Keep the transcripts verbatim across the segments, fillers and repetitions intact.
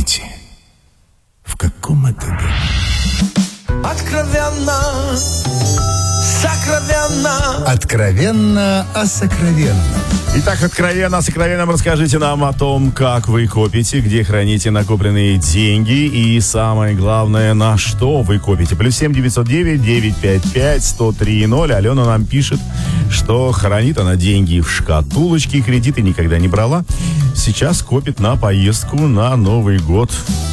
Скажите, в каком это году? Откровенно, сокровенно. Откровенно о сокровенном. Итак, откровенно, сокровенно расскажите нам о том, как вы копите, где храните накопленные деньги и, самое главное, на что вы копите. Плюс семь девятьсот девять девятьсот пятьдесят пять сто три ноль. Алена нам пишет, что хранит она деньги в шкатулочке, кредиты никогда не брала. Сейчас копит на поездку на Новый год.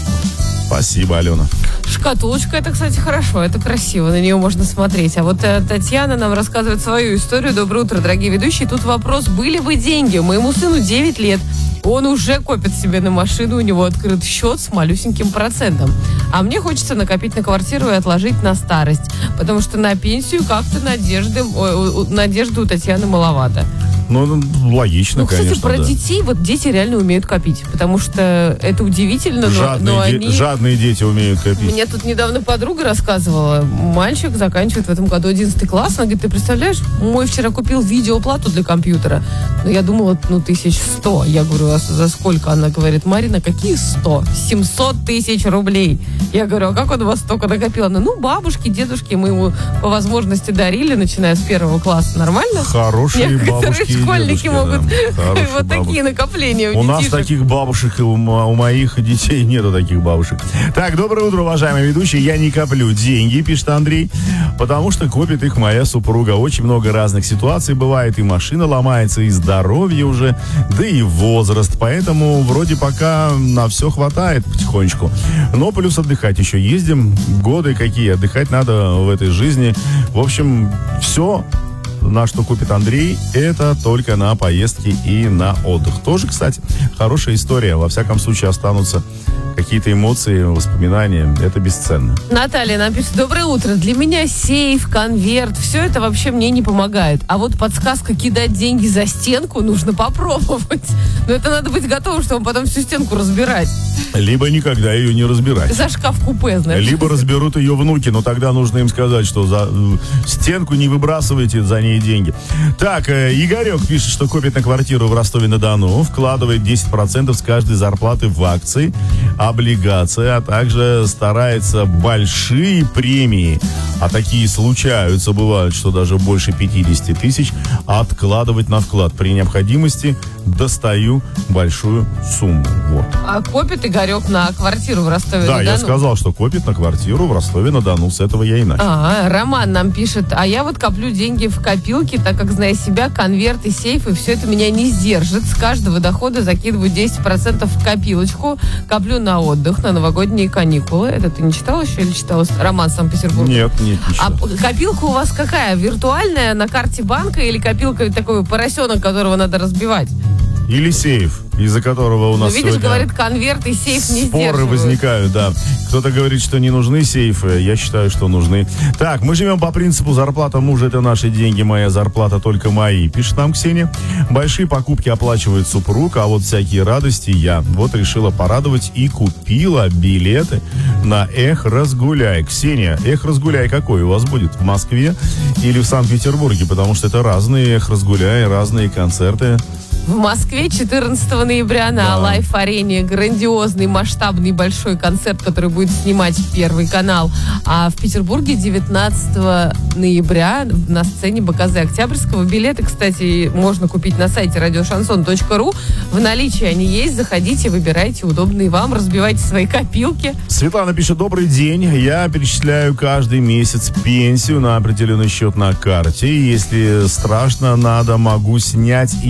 Спасибо, Алена. Шкатулочка, это, кстати, хорошо, это красиво, на нее можно смотреть. А вот э, Татьяна нам рассказывает свою историю. Доброе утро, дорогие ведущие. Тут вопрос, были бы деньги? Моему сыну девять лет. Он уже копит себе на машину, у него открыт счет с малюсеньким процентом. А мне хочется накопить на квартиру и отложить на старость, потому что на пенсию как-то надежды, о, надежды у Татьяны маловато. Ну, логично, ну, кстати, конечно, про да. детей, вот дети реально умеют копить, потому что это удивительно, но, Жадные, но де- они... жадные дети умеют копить. Мне тут недавно подруга рассказывала, мальчик заканчивает в этом году одиннадцатый класс, она говорит, ты представляешь, мой вчера купил видеоплату для компьютера, но я думала, ну, тысяч сто. Я говорю, а за сколько? Она говорит, Марина, какие сто? семьсот тысяч рублей. Я говорю, а как он у вас столько накопил? Она, ну, бабушки, дедушки, мы ему по возможности дарили, начиная с первого класса. Нормально? Хорошие Некоторые бабушки и школьники дедушки, могут да. Хорошие вот бабушки. такие накопления у У нас детишек. таких бабушек, и у, мо- у моих детей нету таких бабушек. Так, доброе утро, уважаемые ведущие. Я не коплю деньги, пишет Андрей, потому что копит их моя супруга. Очень много разных ситуаций бывает. И машина ломается, и здоровье уже, да и возраст. Поэтому вроде пока на все хватает потихонечку. Но плюс отдыхать еще ездим. Годы какие, отдыхать надо в этой жизни. В общем, все... На что купит Андрей, это только на поездки и на отдых. Тоже, кстати, хорошая история. Во всяком случае, останутся какие-то эмоции, воспоминания. Это бесценно. Наталья нам пишет, доброе утро. Для меня сейф, конверт, все это вообще мне не помогает. А вот подсказка кидать деньги за стенку нужно попробовать. Но это надо быть готовым, чтобы потом всю стенку разбирать. Либо никогда ее не разбирать. За шкаф-купе, знаешь. Либо разберут ее внуки, но тогда нужно им сказать, что за э, стенку не выбрасывайте за ней деньги. Так, э, Игорек пишет, что копит на квартиру в Ростове-на-Дону, вкладывает десять процентов с каждой зарплаты в акции, облигации, а также старается большие премии, а такие случаются, бывают, что даже больше пятьдесят тысяч, откладывать на вклад. При необходимости достаю большую сумму. Вот. А копит Игорек на квартиру в Ростове-на-Дону. Да, я сказал, что копит на квартиру в Ростове-на-Дону. С этого я и начал. А, Роман нам пишет, а я вот коплю деньги в копилки, так как, зная себя, конверты, сейфы, все это меня не сдержит. С каждого дохода закидываю десять процентов в копилочку, коплю на отдых, на новогодние каникулы. Это ты не читал еще или читал? Роман Санкт-Петербург. Нет, нет, не А читал. копилка у вас какая? Виртуальная, на карте банка или копилка такой поросенок, которого надо разбивать? Или сейф, из-за которого у Ну, нас видишь, сегодня говорит, конверт и сейф не споры сдерживают. возникают, да. Кто-то говорит, что не нужны сейфы, я считаю, что нужны. Так, мы живем по принципу зарплата мужа — это наши деньги, моя зарплата только мои, пишет нам Ксения. Большие покупки оплачивает супруг, а вот всякие радости я. Вот решила порадовать и купила билеты на «Эх, разгуляй». Ксения, «Эх, разгуляй» какой у вас будет? В Москве или в Санкт-Петербурге? Потому что это разные «Эх, разгуляй», разные концерты. В Москве четырнадцатого ноября на Да. Лайф-арене грандиозный, масштабный, большой концерт, который будет снимать Первый канал. А в Петербурге девятнадцатого ноября на сцене БКЗ Октябрьского. Билеты, кстати, можно купить на сайте радиошансон точка ру. В наличии они есть. Заходите, выбирайте удобные вам, разбивайте свои копилки. Светлана пишет, добрый день. Я перечисляю каждый месяц пенсию на определенный счет на карте. Если страшно, надо, могу снять и